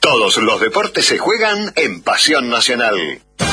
Todos los deportes se juegan en Pasión Nacional.